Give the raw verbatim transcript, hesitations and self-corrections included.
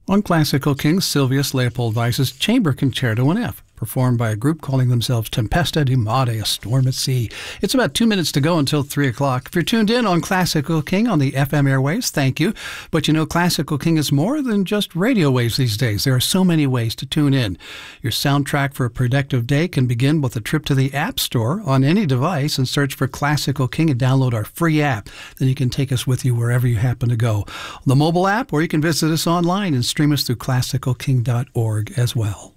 On Classical King, Sylvius Leopold Weiss's Chamber Concerto in F, performed by a group calling themselves Tempesta di Mare, a storm at sea. It's about two minutes to go until three o'clock. If you're tuned in on Classical King on the F M airwaves, thank you. But you know, Classical King is more than just radio waves these days. There are so many ways to tune in. Your soundtrack for a productive day can begin with a trip to the App Store on any device and search for Classical King and download our free app. Then you can take us with you wherever you happen to go. The mobile app, or you can visit us online and stream us through classical king dot org as well.